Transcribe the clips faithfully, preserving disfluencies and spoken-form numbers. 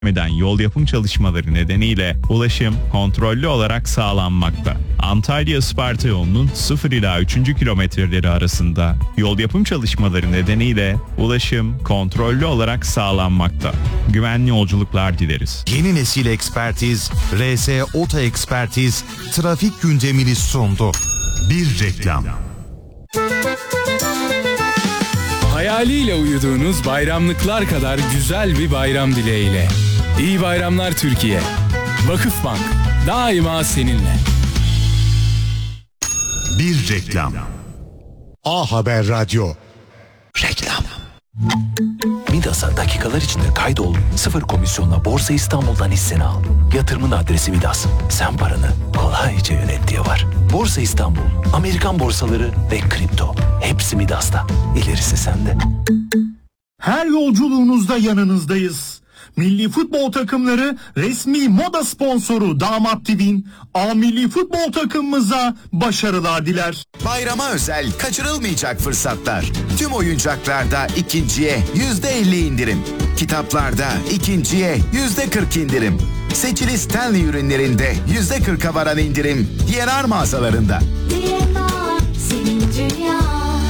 eden yol yapım çalışmaları nedeniyle ulaşım kontrollü olarak sağlanmakta. Antalya-Isparta yolunun sıfır ila üçüncü kilometreleri arasında yol yapım çalışmaları nedeniyle ulaşım kontrollü olarak sağlanmakta. Güvenli yolculuklar dileriz. Yeni nesil ekspertiz, R S Oto Ekspertiz trafik gündemini sundu. Bir reklam. Hayaliyle uyuduğunuz bayramlıklar kadar güzel bir bayram dileğiyle. İyi bayramlar Türkiye. Vakıfbank daima seninle. Bir reklam. A Haber Radyo. Reklam. Midas'a dakikalar içinde kaydol. Sıfır komisyonla Borsa İstanbul'dan hisseni al. Yatırımın adresi Midas. Sen paranı kolayca yönet diye var. Borsa İstanbul, Amerikan borsaları ve kripto. Hepsi Midas'ta. İlerisi sende. Her yolculuğunuzda yanınızdayız. Milli futbol takımları resmi moda sponsoru Damat T V'nin A Milli Futbol takımımıza başarılar diler. Bayrama özel kaçırılmayacak fırsatlar. Tüm oyuncaklarda ikinciye yüzde elli indirim. Kitaplarda ikinciye yüzde kırk indirim. Seçili Stanley ürünlerinde yüzde kırka varan indirim D N R mağazalarında. D N R senin dünya.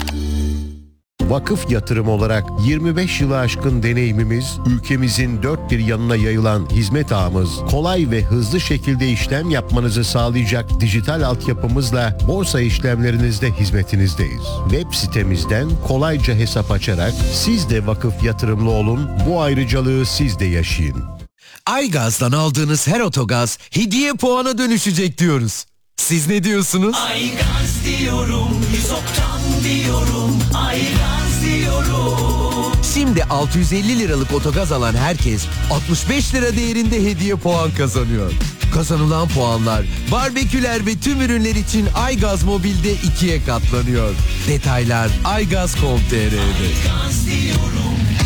Vakıf Yatırım olarak yirmi beş yılı aşkın deneyimimiz, ülkemizin dört bir yanına yayılan hizmet ağımız, kolay ve hızlı şekilde işlem yapmanızı sağlayacak dijital altyapımızla borsa işlemlerinizde hizmetinizdeyiz. Web sitemizden kolayca hesap açarak siz de vakıf yatırımlı olun, bu ayrıcalığı siz de yaşayın. Aygaz'dan aldığınız her otogaz hediye puana dönüşecek diyoruz. Siz ne diyorsunuz? Aygaz diyorum, yüz oktan diyorum, Aygaz diyorum. Şimdi altı yüz elli liralık otogaz alan herkes altmış beş lira değerinde hediye puan kazanıyor. Kazanılan puanlar barbeküler ve tüm ürünler için Aygaz Mobil'de ikiye katlanıyor. Detaylar aygaz nokta com nokta t r'de. Aygaz diyorum.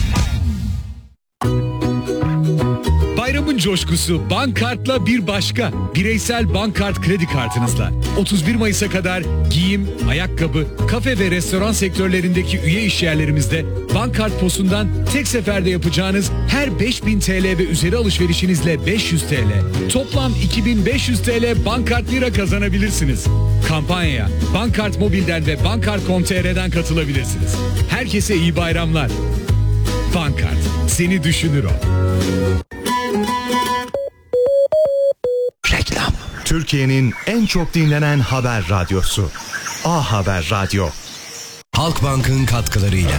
Bayramın coşkusu Bankkart'la bir başka. Bireysel Bankkart kredi kartınızla otuz bir Mayıs'a kadar giyim, ayakkabı, kafe ve restoran sektörlerindeki üye işyerlerimizde Bankkart posundan tek seferde yapacağınız her beş bin T L ve üzeri alışverişinizle beş yüz T L, toplam iki bin beş yüz T L Bankkart lira kazanabilirsiniz. Kampanyaya Bankkart Mobil'den ve bankkart nokta com nokta t r'den katılabilirsiniz. Herkese iyi bayramlar. Bankkart, seni düşünür o. Reklam. Türkiye'nin en çok dinlenen haber radyosu. A Haber Radyo. Halkbank'ın katkılarıyla.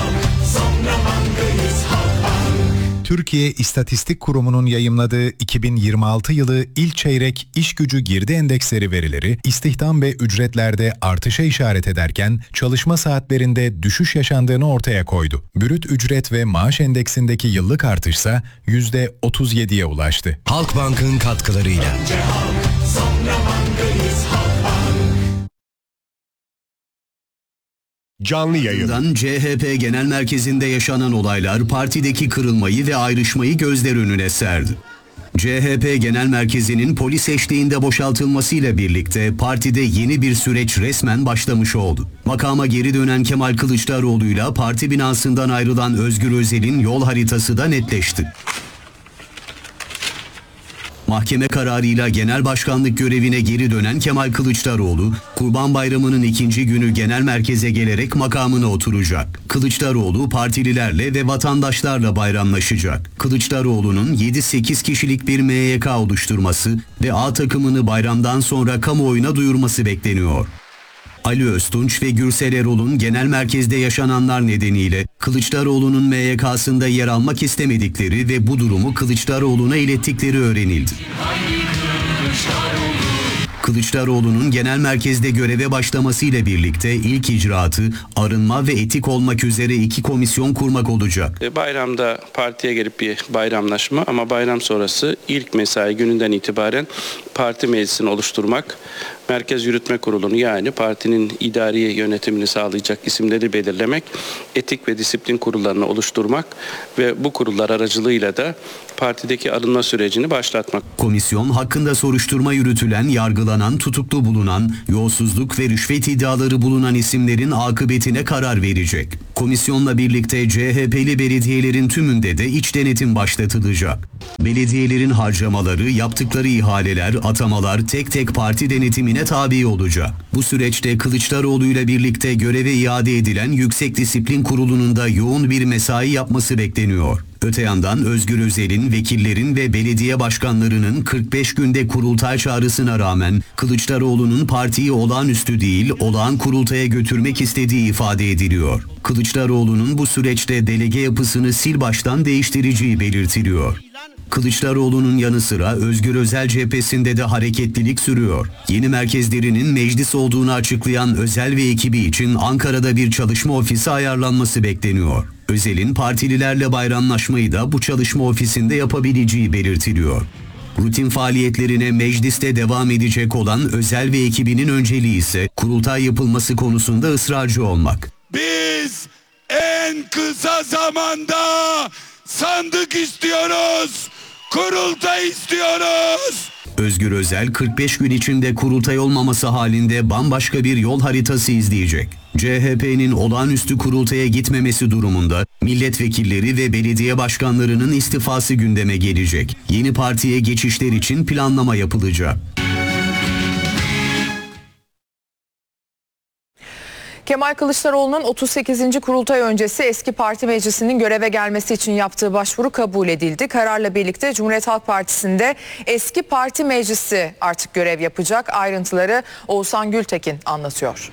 Türkiye İstatistik Kurumu'nun yayımladığı iki bin yirmi altı yılı ilk çeyrek işgücü girdi endeksleri verileri istihdam ve ücretlerde artışa işaret ederken çalışma saatlerinde düşüş yaşandığını ortaya koydu. Brüt ücret ve maaş endeksindeki yıllık artışsa yüzde otuz yediye ulaştı. Halkbank'ın katkılarıyla. Canlı yayın. C H P Genel Merkezi'nde yaşanan olaylar partideki kırılmayı ve ayrışmayı gözler önüne serdi. C H P Genel Merkezi'nin polis eşliğinde boşaltılmasıyla birlikte partide yeni bir süreç resmen başlamış oldu. Makama geri dönen Kemal Kılıçdaroğlu'yla parti binasından ayrılan Özgür Özel'in yol haritası da netleşti. Mahkeme kararıyla genel başkanlık görevine geri dönen Kemal Kılıçdaroğlu, Kurban Bayramı'nın ikinci günü genel merkeze gelerek makamına oturacak. Kılıçdaroğlu partililerle ve vatandaşlarla bayramlaşacak. Kılıçdaroğlu'nun yedi sekiz kişilik bir M Y K oluşturması ve A takımını bayramdan sonra kamuoyuna duyurması bekleniyor. Ali Öztunç ve Gürsel Erol'un genel merkezde yaşananlar nedeniyle Kılıçdaroğlu'nun M Y K'sında yer almak istemedikleri ve bu durumu Kılıçdaroğlu'na ilettikleri öğrenildi. Kılıçdaroğlu'nun genel merkezde göreve başlamasıyla birlikte ilk icraatı arınma ve etik olmak üzere iki komisyon kurmak olacak. Bayramda partiye gelip bir bayramlaşma ama bayram sonrası ilk mesai gününden itibaren parti meclisini oluşturmak, Merkez Yürütme Kurulu'nu yani partinin idari yönetimini sağlayacak isimleri belirlemek, etik ve disiplin kurullarını oluşturmak ve bu kurullar aracılığıyla da partideki arınma sürecini başlatmak. Komisyon hakkında soruşturma yürütülen, yargılanan, tutuklu bulunan, yolsuzluk ve rüşvet iddiaları bulunan isimlerin akıbetine karar verecek. Komisyonla birlikte C H P'li belediyelerin tümünde de iç denetim başlatılacak. Belediyelerin harcamaları, yaptıkları ihaleler, atamalar tek tek parti denetimine tabi olacak. Bu süreçte Kılıçdaroğlu ile birlikte göreve iade edilen Yüksek Disiplin Kurulu'nun da yoğun bir mesai yapması bekleniyor. Öte yandan Özgür Özel'in, vekillerin ve belediye başkanlarının kırk beş günde kurultay çağrısına rağmen Kılıçdaroğlu'nun partiyi olağanüstü değil, olağan kurultaya götürmek istediği ifade ediliyor. Kılıçdaroğlu'nun bu süreçte delege yapısını sil baştan değiştireceği belirtiliyor. Kılıçdaroğlu'nun yanı sıra Özgür Özel cephesinde de hareketlilik sürüyor. Yeni merkezlerinin meclis olduğunu açıklayan Özel ve ekibi için Ankara'da bir çalışma ofisi ayarlanması bekleniyor. Özel'in partililerle bayramlaşmayı da bu çalışma ofisinde yapabileceği belirtiliyor. Rutin faaliyetlerine mecliste devam edecek olan Özel ve ekibinin önceliği ise kurultay yapılması konusunda ısrarcı olmak. Biz en kısa zamanda sandık istiyoruz, kurultay istiyoruz. Özgür Özel kırk beş gün içinde kurultay olmaması halinde bambaşka bir yol haritası izleyecek. C H P'nin olağanüstü kurultaya gitmemesi durumunda milletvekilleri ve belediye başkanlarının istifası gündeme gelecek. Yeni partiye geçişler için planlama yapılacak. Kemal Kılıçdaroğlu'nun otuz sekizinci kurultay öncesi eski parti meclisinin göreve gelmesi için yaptığı başvuru kabul edildi. Kararla birlikte Cumhuriyet Halk Partisi'nde eski parti meclisi artık görev yapacak. Ayrıntıları Oğuzhan Gültekin anlatıyor.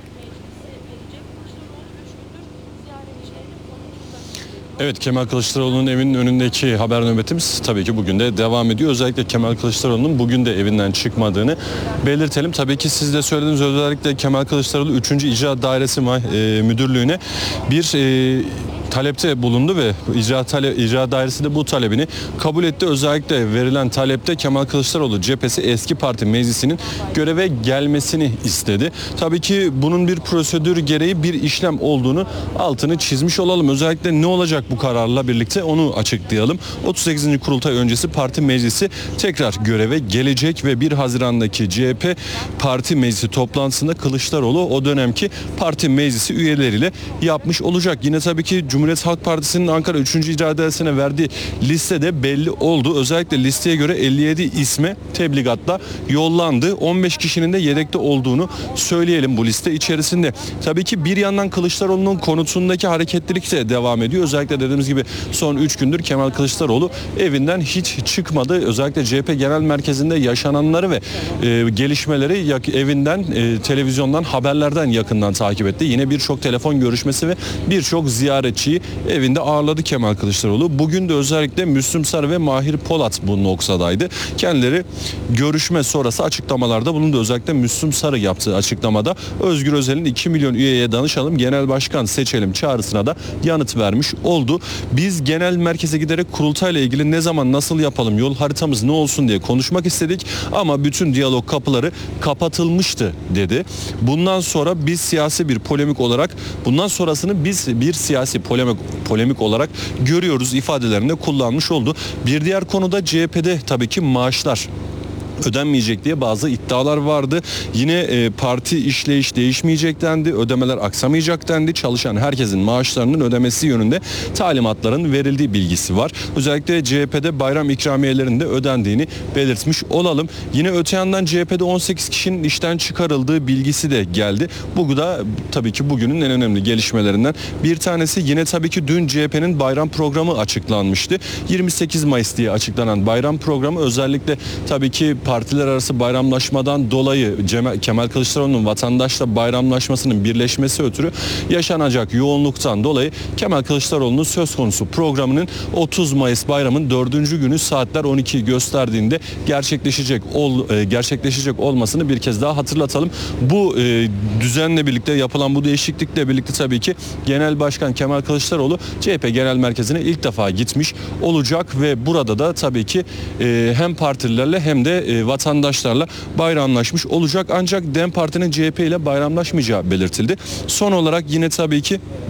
Evet, Kemal Kılıçdaroğlu'nun evinin önündeki haber nöbetimiz tabii ki bugün de devam ediyor. Özellikle Kemal Kılıçdaroğlu'nun bugün de evinden çıkmadığını belirtelim. Tabii ki siz de söylediğiniz özellikle Kemal Kılıçdaroğlu üçüncü İcra Dairesi Müdürlüğü'ne bir e, talepte bulundu ve icra, tale, icra dairesi de bu talebini kabul etti. Özellikle verilen talepte Kemal Kılıçdaroğlu cephesi eski parti meclisinin göreve gelmesini istedi. Tabii ki bunun bir prosedür gereği bir işlem olduğunu altını çizmiş olalım. Özellikle ne olacak bu kararla birlikte onu açıklayalım. otuz sekizinci kurultay öncesi parti meclisi tekrar göreve gelecek ve bir Haziran'daki C H P parti meclisi toplantısında Kılıçdaroğlu o dönemki parti meclisi üyeleriyle yapmış olacak. Yine tabii ki Cumhuriyet Halk Partisi'nin Ankara üçüncü İcra Dairesi'ne verdiği listede belli oldu. Özellikle listeye göre elli yedi isme tebligatla yollandı. on beş kişinin de yedekte olduğunu söyleyelim bu liste içerisinde. Tabii ki bir yandan Kılıçdaroğlu'nun konutundaki hareketlilik de devam ediyor. Özellikle dediğimiz gibi son üç gündür Kemal Kılıçdaroğlu evinden hiç çıkmadı. Özellikle C H P Genel Merkezi'nde yaşananları ve e, gelişmeleri evinden, e, televizyondan, haberlerden yakından takip etti. Yine birçok telefon görüşmesi ve birçok ziyaretçiyi evinde ağırladı Kemal Kılıçdaroğlu. Bugün de özellikle Müslüm Sarı ve Mahir Polat bu noksadaydı. Kendileri görüşme sonrası açıklamalarda bulundu. Özellikle Müslüm Sarı yaptığı açıklamada Özgür Özel'in iki milyon üyeye danışalım, genel başkan seçelim çağrısına da yanıt vermiş oldu. Biz genel merkeze giderek kurultayla ilgili ne zaman nasıl yapalım, yol haritamız ne olsun diye konuşmak istedik ama bütün diyalog kapıları kapatılmıştı dedi. Bundan sonra biz siyasi bir polemik olarak, bundan sonrasını biz bir siyasi polemik, polemik olarak görüyoruz ifadelerinde kullanmış oldu. Bir diğer konuda C H P'de tabii ki maaşlar ödenmeyecek diye bazı iddialar vardı. Yine e, parti işleyiş değişmeyecek dendi, ödemeler aksamayacak dendi. Çalışan herkesin maaşlarının ödemesi yönünde talimatların verildiği bilgisi var. Özellikle C H P'de bayram ikramiyelerinin de ödendiğini belirtmiş olalım. Yine öte yandan C H P'de on sekiz kişinin işten çıkarıldığı bilgisi de geldi. Bu da tabii ki bugünün en önemli gelişmelerinden bir tanesi. Yine tabii ki dün C H P'nin bayram programı açıklanmıştı. yirmi sekiz Mayıs diye açıklanan bayram programı özellikle tabii ki partiler arası bayramlaşmadan dolayı Kemal Kılıçdaroğlu'nun vatandaşla bayramlaşmasının birleşmesi ötürü yaşanacak yoğunluktan dolayı Kemal Kılıçdaroğlu'nun söz konusu programının otuz Mayıs bayramın dördüncü günü saatler on iki gösterdiğinde gerçekleşecek ol, gerçekleşecek olmasını bir kez daha hatırlatalım. Bu e, düzenle birlikte yapılan bu değişiklikle birlikte tabii ki Genel Başkan Kemal Kılıçdaroğlu C H P Genel Merkezi'ne ilk defa gitmiş olacak ve burada da tabii ki e, hem partililerle hem de e, vatandaşlarla bayramlaşmış olacak. Ancak DEM Parti'nin C H P ile bayramlaşmayacağı belirtildi. Son olarak yine tabii ki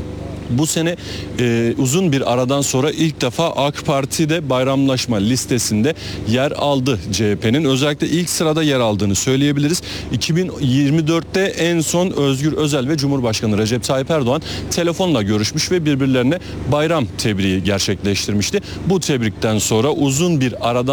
Bu sene e, uzun bir aradan sonra ilk defa AK Parti'de bayramlaşma listesinde yer aldı C H P'nin. Özellikle ilk sırada yer aldığını söyleyebiliriz. iki bin yirmi dörtte en son Özgür Özel ve Cumhurbaşkanı Recep Tayyip Erdoğan telefonla görüşmüş ve birbirlerine bayram tebriği gerçekleştirmişti. Bu tebrikten sonra uzun bir aradan